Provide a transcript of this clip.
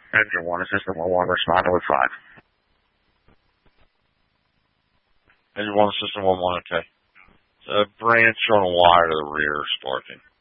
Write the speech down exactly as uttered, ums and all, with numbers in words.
Engine one, assistant one, one, responder with five. Engine one, assistant one, one, okay. So branch on a wire to the rear, sparking.